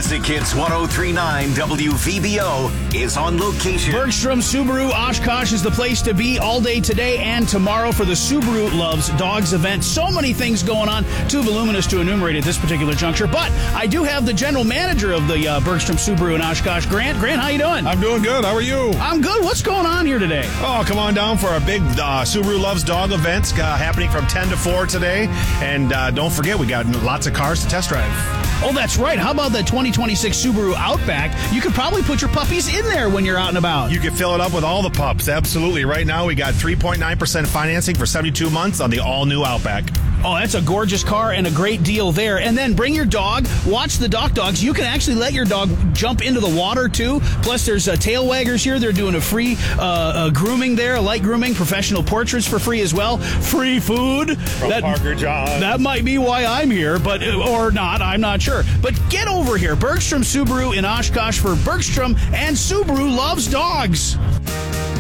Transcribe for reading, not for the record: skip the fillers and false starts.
Classic Hits 103.9 WVBO is on location. Bergstrom Subaru Oshkosh is the place to be all day today and tomorrow for the Subaru Loves Dogs event. So many things going on, too voluminous to enumerate at this particular juncture. But I do have the general manager of the Bergstrom Subaru in Oshkosh, Grant. Grant, how you doing? I'm doing good. How are you? I'm good. What's going on here today? Oh, come on down for our big Subaru Loves Dog event happening from 10 to 4 today. And don't forget, we got lots of cars to test drive. Oh, that's right. How about the 2026 Subaru Outback? You could probably put your puppies in there when you're out and about. You can fill it up with all the pups. Absolutely. Right now, we got 3.9% financing for 72 months on the all-new Outback. Oh, that's a gorgeous car and a great deal there. And then bring your dog. Watch the Doc Dogs. You can actually let your dog jump into the water, too. Plus, there's tail waggers here. They're doing a free grooming there, light grooming, professional portraits for free as well. Free food. From Parker John. That might be why I'm here, but or not. I'm not sure. But get over here. Bergstrom Subaru in Oshkosh for Bergstrom and Subaru Loves Dogs.